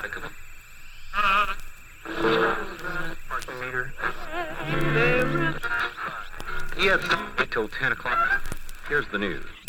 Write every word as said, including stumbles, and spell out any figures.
Parking meter. Yes, until ten o'clock. Here's the news.